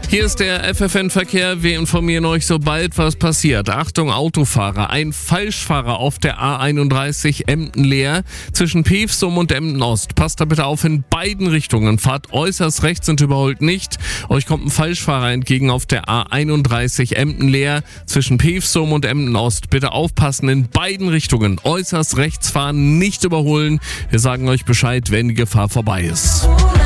Hier ist der FFN-Verkehr. Wir informieren euch, sobald was passiert. Achtung, Autofahrer. Ein Falschfahrer auf der A31 Emden-Leer zwischen Pevsum und Emden-Ost. Passt da bitte auf in beiden Richtungen. Fahrt äußerst rechts und überholt nicht. Euch kommt ein Falschfahrer entgegen auf der A31 Emden-Leer zwischen Pevsum und Emden-Ost. Bitte aufpassen in beiden Richtungen. Äußerst rechts fahren, nicht überholen. Wir sagen euch Bescheid, wenn die Gefahr vorbei ist.